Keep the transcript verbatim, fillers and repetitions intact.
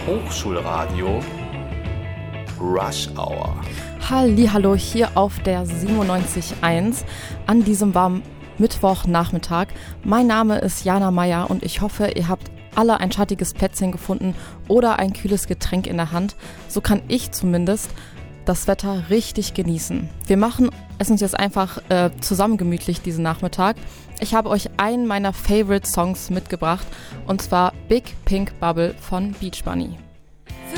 Hochschulradio Rush Hour. Hallihallo hier auf der siebenundneunzig Komma eins an diesem warmen Mittwochnachmittag. Mein Name ist Jana Meyer und ich hoffe, ihr habt alle ein schattiges Plätzchen gefunden oder ein kühles Getränk in der Hand. So kann ich zumindest das Wetter richtig genießen. Wir machen es uns jetzt einfach äh, zusammen gemütlich diesen Nachmittag. Ich habe euch einen meiner Favorite Songs mitgebracht und zwar Big Pink Bubble von Beach Bunny.